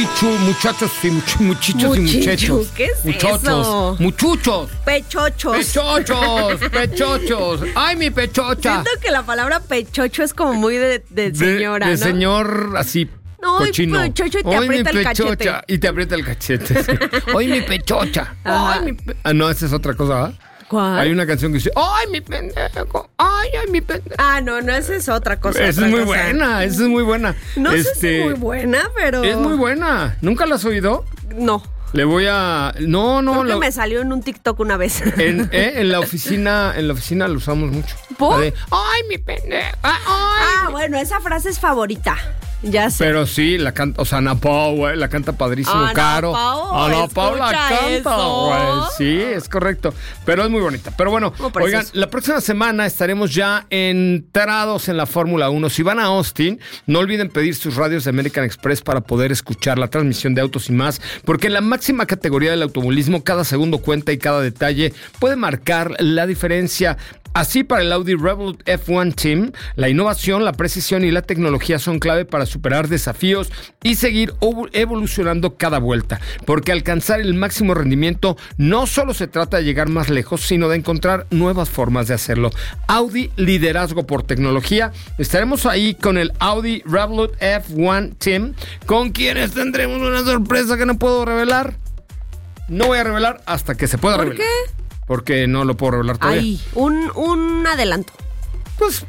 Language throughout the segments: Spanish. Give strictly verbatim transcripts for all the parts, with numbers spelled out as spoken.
muchichu, muchachos y much, muchichos Muchichu, y muchachos. ¿qué es muchachos, eso? Muchuchos. Pechochos. Pechochos, pechochos. Ay, mi pechocha. Siento que la palabra pechocho es como muy de, de señora, de, de ¿no? señor así. No, cochino. pechocho y te Ay, aprieta mi el pechocha. cachete. Y te aprieta el cachete. Sí. Ay, mi pechocha. Ajá. Ay, mi pe... Ah, no, esa es otra cosa, ¿eh? ¿Cuál? Hay una canción que dice, ay, mi pendejo. Ay, ay, mi pendejo. Ah, no, no, esa es otra cosa. Esa otra es muy cosa. buena, esa es muy buena. No Este, sé si es muy buena, pero... Es muy buena. ¿Nunca la has oído? No. Le voy a... No, no. Creo que la- me salió en un TikTok una vez. En, eh, en la oficina, en la oficina lo usamos mucho. ¿Por? La de, ay, mi pendejo. Ay, Ah, mi-". bueno, esa frase es favorita. Ya sé. Pero sí, la canta, o sea, Ana Pao, güey, la canta padrísimo, Ana Caro. Pao, Ana Pao la escucha canta, eso. güey. Sí, es correcto. Pero es muy bonita. Pero bueno, Muy precioso. oigan, la próxima semana estaremos ya entrados en la Fórmula uno. Si van a Austin, no olviden pedir sus radios de American Express para poder escuchar la transmisión de Autos y Más, porque en la máxima categoría del automovilismo, cada segundo cuenta y cada detalle puede marcar la diferencia. Así, para el Audi Revolut F uno Team, la innovación, la precisión y la tecnología son clave para superar desafíos y seguir evolucionando cada vuelta. Porque alcanzar el máximo rendimiento no solo se trata de llegar más lejos, sino de encontrar nuevas formas de hacerlo. Audi, liderazgo por tecnología. Estaremos ahí con el Audi Revolut F uno Team, con quienes tendremos una sorpresa que no puedo revelar. No voy a revelar hasta que se pueda ¿Por revelar. qué? Porque no lo puedo revelar todavía. Ahí, un, un adelanto. Pues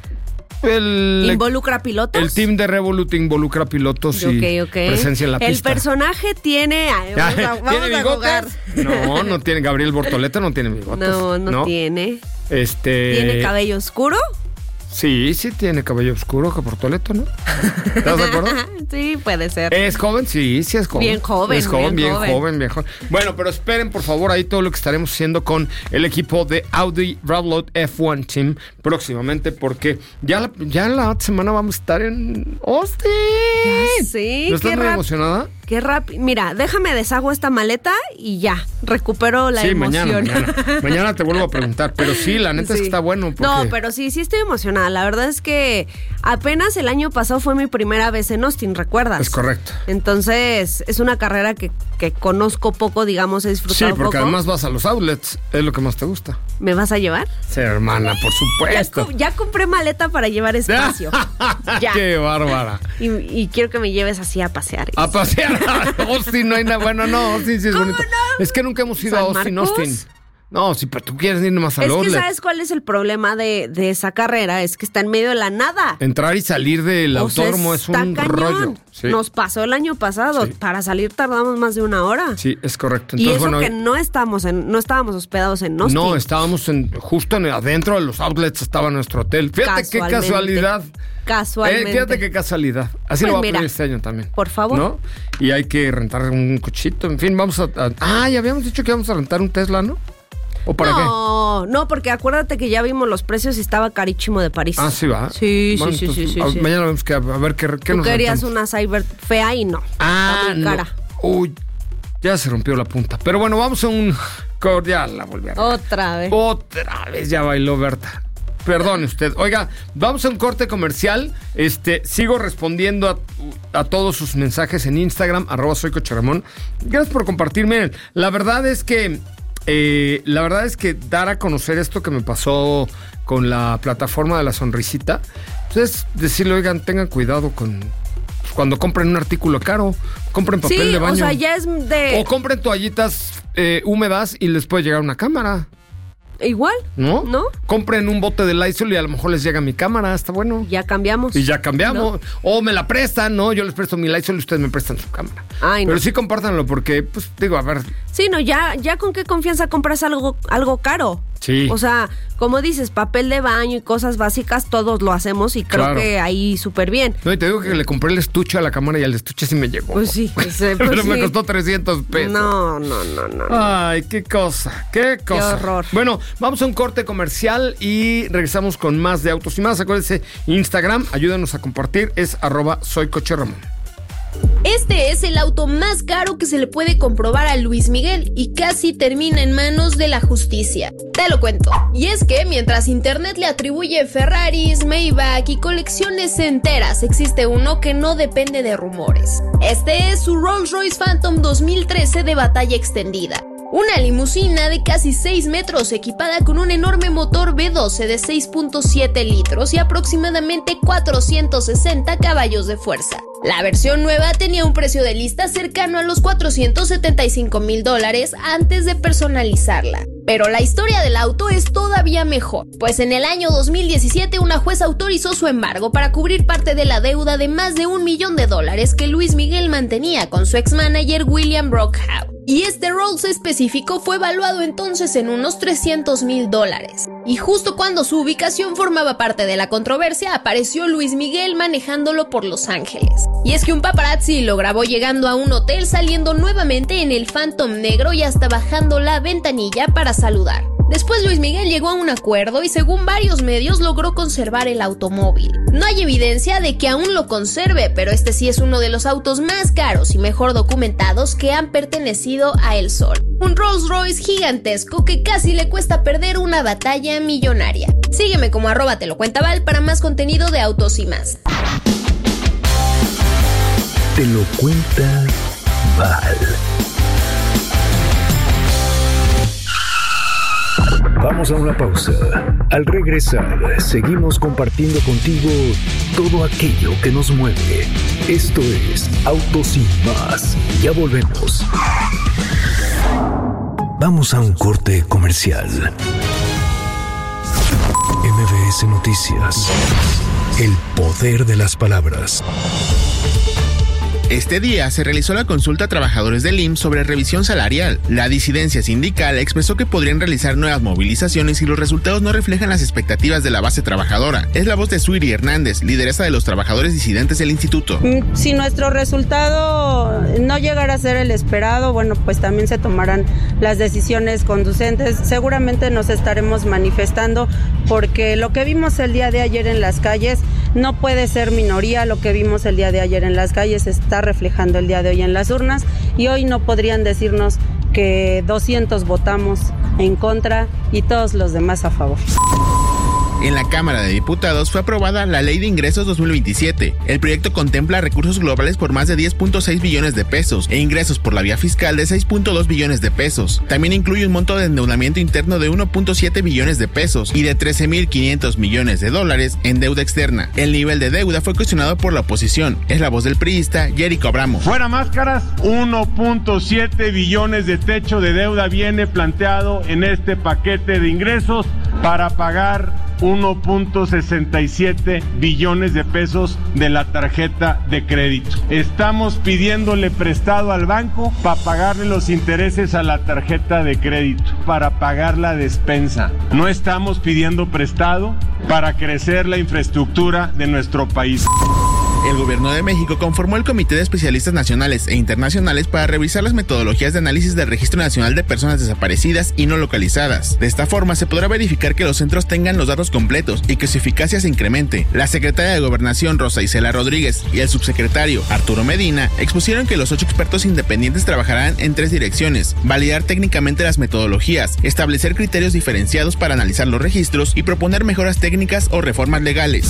el, ¿Involucra pilotos? el team de Revolut involucra pilotos y Ok, ok. presencia en la El pista. personaje tiene... ay, vamos a, vamos ¿Tiene a jugar. bigotes? No, no tiene. Gabriel Bortoleta no tiene bigotes. No, no, tiene. Este... ¿Tiene cabello oscuro? Sí, sí tiene cabello oscuro que Bortoleta, ¿no? ¿Estás de acuerdo? Sí, puede ser. ¿Es joven? Sí, sí es joven. Bien joven, Es joven, bien, bien joven. joven. bien joven. Bueno, pero esperen, por favor, ahí todo lo que estaremos haciendo con el equipo de Audi Revolut F uno Team próximamente, porque ya la, ya la semana vamos a estar en Austin. Ya sé, ¿No estás qué muy rap- emocionada? Qué rápido. Mira, déjame deshago esta maleta y ya, recupero la sí, emoción. mañana, mañana. Mañana te vuelvo a preguntar, pero sí, la neta es Sí. que está bueno. Porque... No, pero sí, sí estoy emocionada. La verdad es que apenas el año pasado fue mi primera vez en Austin, ¿recuerdas? Es correcto. Entonces, es una carrera que, que conozco poco, digamos, he Sí, disfrutado porque poco. además vas a los outlets, es lo que más te gusta. ¿Me vas a llevar? Sí, hermana, por Ya, supuesto. co- ya compré maleta para llevar espacio. Ya. ¡Qué bárbara! Y, y quiero que me lleves así a pasear. A pasear a Austin, no hay nada. Bueno, no, Austin sí es ¿Cómo bonito. no? Es que nunca hemos ido a ¿San Austin, Marcos? Austin. No, sí, pero tú quieres ir nomás al Es que outlet. ¿sabes cuál es el problema de, de esa carrera? Es que está en medio de la nada. Entrar y salir del O sea, autódromo es está un cañón. rollo. Sí, Nos pasó el año pasado. Sí. Para salir tardamos más de una hora. sí, es correcto. y Entonces, eso bueno, que no estábamos en, no estábamos hospedados en Austin. no, estábamos en, justo en, adentro de los outlets estaba nuestro hotel. Fíjate qué Casualmente. casualidad. Casualmente. Eh, fíjate qué casualidad. Así Pues lo voy a mira, pedir este año también. por favor. ¿No? Y hay que rentar un cochito. En fin, vamos a, a- Ah, ya habíamos dicho que íbamos a rentar un Tesla, ¿no? ¿O para qué? No, no, porque acuérdate que ya vimos los precios y estaba carísimo de París. Ah, sí, va. Sí, Bueno, sí, sí, entonces, sí, sí, a- sí. Mañana vemos que a, a ver qué, qué Tú nos querías rentamos. una cyber fea y no. Ah, Está muy no. cara. Uy, ya se rompió la punta. Pero bueno, vamos a un... Cordial, la volví a regar. Otra vez. Otra vez ya bailó Berta. Perdone usted. Oiga, vamos a un corte comercial. Este, sigo respondiendo a, a todos sus mensajes en Instagram, arroba soy Coche Ramón. Gracias por compartirme. La verdad es que, eh, la verdad es que dar a conocer esto que me pasó con la plataforma de la sonrisita, pues es decirle, oigan, tengan cuidado con pues, cuando compren un artículo caro, compren papel Sí, de baño. o sea, ya es de... O compren toallitas eh, húmedas y les puede llegar una cámara. Igual, ¿No? ¿no? Compren un bote de Lysol y a lo mejor les llega mi cámara, está bueno. Ya cambiamos. Y ya cambiamos. ¿No? O me la prestan, ¿no? Yo les presto mi Lysol y ustedes me prestan su cámara. Ay, no. Pero sí compártanlo porque, pues, digo, a ver. Sí, no, ya, ya con qué confianza compras algo, algo caro. Sí. O sea, como dices, papel de baño y cosas básicas, todos lo hacemos y creo Claro. que ahí súper bien. No, y te digo que le compré el estuche a la cámara y al estuche sí me llegó. Pues sí, pues, eh, pues Pero me sí. costó trescientos pesos. No, no, no, no. no. Ay, qué cosa, qué cosa. horror. Bueno, vamos a un corte comercial y regresamos con más de Autos y Más. Acuérdense, Instagram, ayúdanos a compartir, es arroba soy Coche Ramón. Este es el auto más caro que se le puede comprobar a Luis Miguel y casi termina en manos de la justicia. Te lo cuento. Y es que mientras internet le atribuye Ferraris, Maybach y colecciones enteras, existe uno que no depende de rumores. Este es su Rolls-Royce Phantom dos mil trece de batalla extendida. Una limusina de casi seis metros equipada con un enorme motor V doce de seis punto siete litros y aproximadamente cuatrocientos sesenta caballos de fuerza. La versión nueva tenía un precio de lista cercano a los cuatrocientos setenta y cinco mil dólares antes de personalizarla. Pero la historia del auto es todavía mejor, pues en el año dos mil diecisiete una jueza autorizó su embargo para cubrir parte de la deuda de más de un millón de dólares que Luis Miguel mantenía con su ex-manager William Brockhaus. Y este Rolls específico fue evaluado entonces en unos trescientos mil dólares. Y justo cuando su ubicación formaba parte de la controversia, apareció Luis Miguel manejándolo por Los Ángeles. Y es que un paparazzi lo grabó llegando a un hotel, saliendo nuevamente en el Phantom negro y hasta bajando la ventanilla para saludar. Después Luis Miguel llegó a un acuerdo y según varios medios logró conservar el automóvil. No hay evidencia de que aún lo conserve, pero este sí es uno de los autos más caros y mejor documentados que han pertenecido a El Sol. Un Rolls Royce gigantesco que casi le cuesta perder una batalla millonaria. Sígueme como arroba te lo cuenta Val para más contenido de autos y más. Te lo cuenta Val. Vamos a una pausa. Al regresar, seguimos compartiendo contigo todo aquello que nos mueve. Esto es Autos y Más. Ya volvemos. Vamos a un corte comercial. M V S Noticias. El poder de las palabras. Este día se realizó la consulta a trabajadores del I M S S sobre revisión salarial. La disidencia sindical expresó que podrían realizar nuevas movilizaciones si los resultados no reflejan las expectativas de la base trabajadora. Es la voz de Suiri Hernández, lideresa de los trabajadores disidentes del instituto. Si nuestro resultado no llegara a ser el esperado, bueno, pues también se tomarán las decisiones conducentes. Seguramente nos estaremos manifestando porque lo que vimos el día de ayer en las calles no puede ser minoría. Lo que vimos el día de ayer en las calles está reflejando el día de hoy en las urnas y hoy no podrían decirnos que doscientos votamos en contra y todos los demás a favor. En la Cámara de Diputados fue aprobada la Ley de Ingresos dos mil veintisiete. El proyecto contempla recursos globales por más de diez punto seis billones de pesos e ingresos por la vía fiscal de seis punto dos billones de pesos. También incluye un monto de endeudamiento interno de uno punto siete billones de pesos y de trece mil quinientos millones de dólares en deuda externa. El nivel de deuda fue cuestionado por la oposición. Es la voz del priista Jerico Abramo. Fuera máscaras, uno punto siete billones de techo de deuda viene planteado en este paquete de ingresos para pagar uno punto sesenta y siete billones de pesos de la tarjeta de crédito. Estamos pidiéndole prestado al banco para pagarle los intereses a la tarjeta de crédito, para pagar la despensa. No estamos pidiendo prestado para crecer la infraestructura de nuestro país. El Gobierno de México conformó el Comité de Especialistas Nacionales e Internacionales para revisar las metodologías de análisis del Registro Nacional de Personas Desaparecidas y No Localizadas. De esta forma se podrá verificar que los centros tengan los datos completos y que su eficacia se incremente. La secretaria de Gobernación, Rosa Isela Rodríguez, y el subsecretario, Arturo Medina, expusieron que los ocho expertos independientes trabajarán en tres direcciones: validar técnicamente las metodologías, establecer criterios diferenciados para analizar los registros y proponer mejoras técnicas o reformas legales.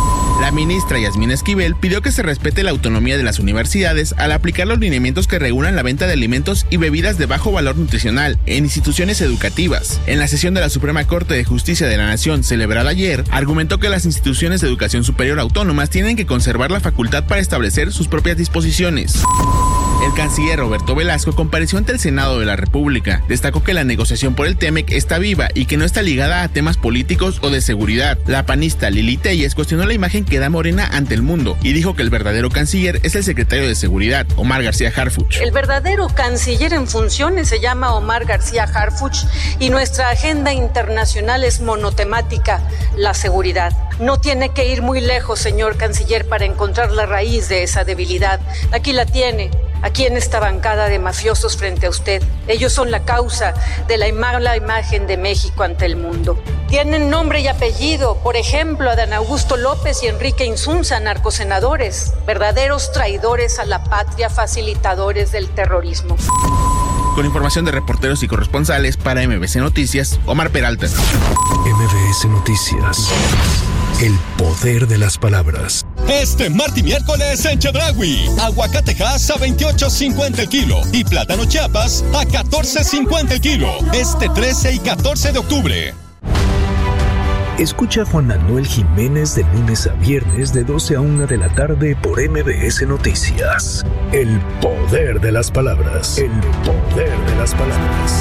La ministra Yasmín Esquivel pidió que se respete la autonomía de las universidades al aplicar los lineamientos que regulan la venta de alimentos y bebidas de bajo valor nutricional en instituciones educativas. En la sesión de la Suprema Corte de Justicia de la Nación celebrada ayer, argumentó que las instituciones de educación superior autónomas tienen que conservar la facultad para establecer sus propias disposiciones. El canciller Roberto Velasco compareció ante el Senado de la República. Destacó que la negociación por el T-MEC está viva y que no está ligada a temas políticos o de seguridad. La panista Lili Telles cuestionó la imagen que da Morena ante el mundo y dijo que el verdadero canciller es el secretario de Seguridad, Omar García Harfuch. El verdadero canciller en funciones se llama Omar García Harfuch y nuestra agenda internacional es monotemática, la seguridad. No tiene que ir muy lejos, señor canciller, para encontrar la raíz de esa debilidad. Aquí la tiene. Aquí en esta bancada de mafiosos frente a usted. Ellos son la causa de la mala imagen de México ante el mundo. Tienen nombre y apellido, por ejemplo, Adán Augusto López y Enrique Insunza, narcosenadores, verdaderos traidores a la patria, facilitadores del terrorismo. Con información de reporteros y corresponsales para M B C Noticias, Omar Peralta. M B S Noticias. El poder de las palabras. Este martes y miércoles en Chedraui, aguacatejas a veintiocho cincuenta el kilo y plátano Chiapas a catorce cincuenta el kilo. Este trece y catorce de octubre. Escucha a Juan Manuel Jiménez de lunes a viernes de doce a una de la tarde por M B S Noticias. El poder de las palabras. El poder de las palabras.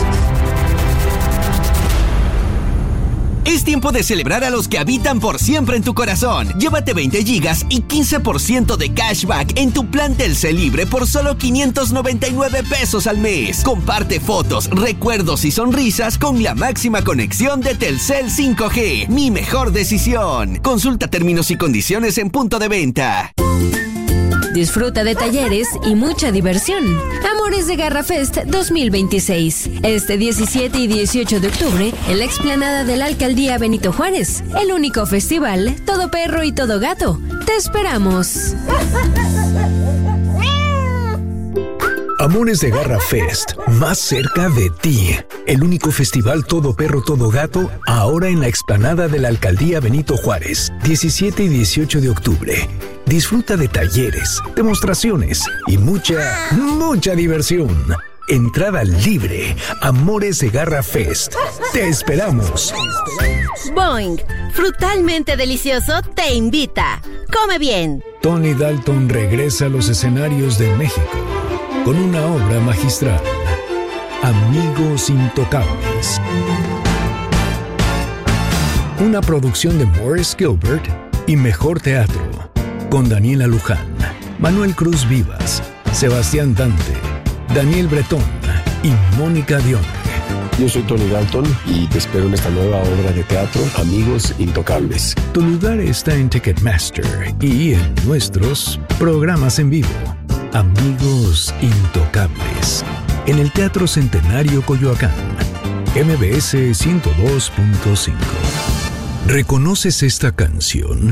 Es tiempo de celebrar a los que habitan por siempre en tu corazón. Llévate veinte gigas y quince por ciento de cashback en tu plan Telcel Libre por solo quinientos noventa y nueve pesos al mes. Comparte fotos, recuerdos y sonrisas con la máxima conexión de Telcel cinco G. Mi mejor decisión. Consulta términos y condiciones en punto de venta. Disfruta de talleres y mucha diversión. Amores de Garra Fest dos mil veintiséis. Este diecisiete y dieciocho de octubre en la explanada de la Alcaldía Benito Juárez. El único festival todo perro y todo gato. ¡Te esperamos! Amores de Garra Fest, más cerca de ti. El único festival todo perro, todo gato, ahora en la explanada de la Alcaldía Benito Juárez, diecisiete y dieciocho de octubre. Disfruta de talleres, demostraciones y mucha, mucha diversión. Entrada libre. Amores de Garra Fest. Te esperamos. Boing, frutalmente delicioso, te invita. Come bien. Tony Dalton regresa a los escenarios de México con una obra magistral. Amigos Intocables. Una producción de Morris Gilbert y Mejor Teatro. Con Daniela Luján, Manuel Cruz Vivas, Sebastián Dante, Daniel Bretón y Mónica Dionne. Yo soy Tony Dalton y te espero en esta nueva obra de teatro, Amigos Intocables. Tu lugar está en Ticketmaster y en nuestros programas en vivo. Amigos Intocables. En el Teatro Centenario Coyoacán. M B S ciento dos punto cinco. ¿Reconoces esta canción?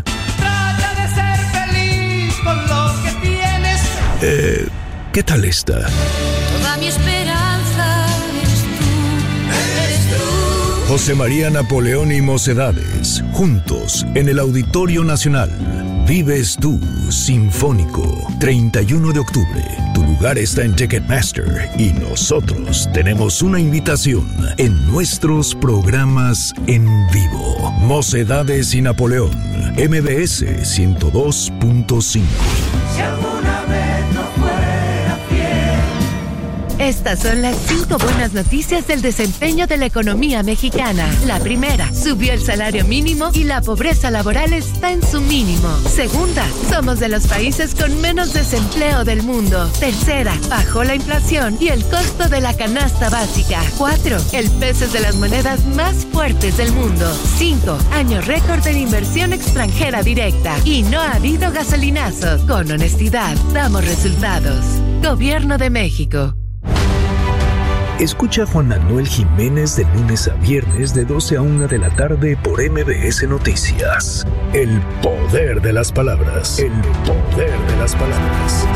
Eh, ¿qué tal esta? Toda mi esperanza eres tú, eres tú. José María Napoleón y Mocedades, juntos en el Auditorio Nacional. Vives tú, Sinfónico, treinta y uno de octubre. Tu lugar está en Ticketmaster y nosotros tenemos una invitación en nuestros programas en vivo. Mocedades y Napoleón, M B S ciento dos punto cinco. Si alguna vez no fuera fiel. Estas son las cinco buenas noticias del desempeño de la economía mexicana. La primera, subió el salario mínimo y la pobreza laboral está en su mínimo. Segunda, somos de los países con menos desempleo del mundo. Tercera, bajó la inflación y el costo de la canasta básica. Cuatro, el peso es de las monedas más fuertes del mundo. Cinco, año récord en inversión extranjera directa. Y no ha habido gasolinazo. Con honestidad, damos resultados. Gobierno de México. Escucha a Juan Manuel Jiménez de lunes a viernes de doce a una de la tarde por M B S Noticias. El poder de las palabras. El poder de las palabras.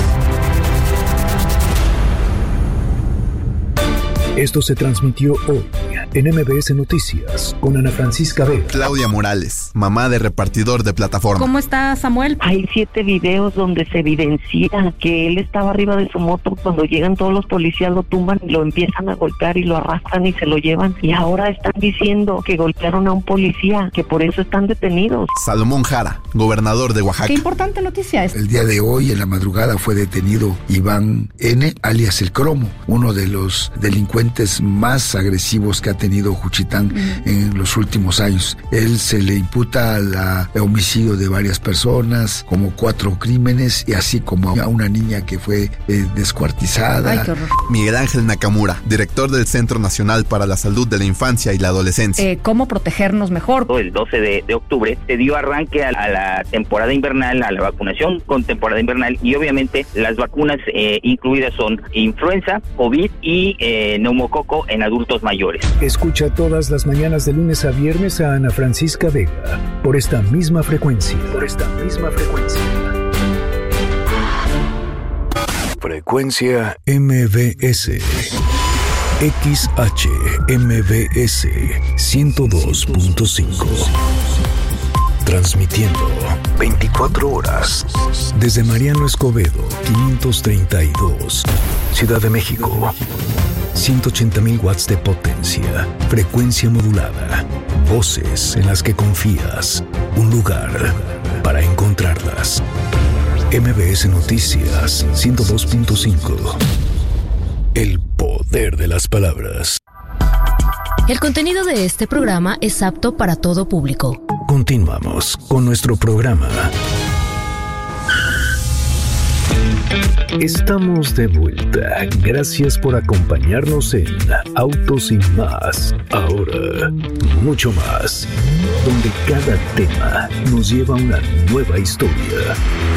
Esto se transmitió hoy en M B S Noticias con Ana Francisca Vega. Claudia Morales, mamá de repartidor de plataforma. ¿Cómo está Samuel? Hay siete videos donde se evidencia que él estaba arriba de su moto. Cuando llegan todos los policías lo tumban y lo empiezan a golpear y lo arrastran y se lo llevan. Y ahora están diciendo que golpearon a un policía, que por eso están detenidos. Salomón Jara, gobernador de Oaxaca. Qué importante noticia es. El día de hoy, en la madrugada, fue detenido Iván N., alias El Cromo, uno de los delincuentes más agresivos que ha tenido Juchitán mm. en los últimos años. Él se le imputa la, el homicidio de varias personas, como cuatro crímenes, y así como a una niña que fue eh, descuartizada. Ay, qué horror. Miguel Ángel Nakamura, director del Centro Nacional para la Salud de la Infancia y la Adolescencia. Eh, ¿Cómo protegernos mejor? El doce de, de octubre se dio arranque a, a la temporada invernal, a la vacunación con temporada invernal, y obviamente las vacunas eh, incluidas son influenza, COVID y eh, neumonía. neumococo en adultos mayores. Escucha todas las mañanas de lunes a viernes a Ana Francisca Vega por esta misma frecuencia. Por esta misma frecuencia. Frecuencia M B S. X H M B S ciento dos punto cinco. Transmitiendo veinticuatro horas desde Mariano Escobedo quinientos treinta y dos, Ciudad de México. ciento ochenta mil watts de potencia, frecuencia modulada, voces en las que confías, un lugar para encontrarlas. M B S Noticias ciento dos punto cinco. El poder de las palabras. El contenido de este programa es apto para todo público. Continuamos con nuestro programa. Estamos de vuelta. Gracias por acompañarnos en Autos y Más. Ahora, mucho más. Donde cada tema nos lleva a una nueva historia.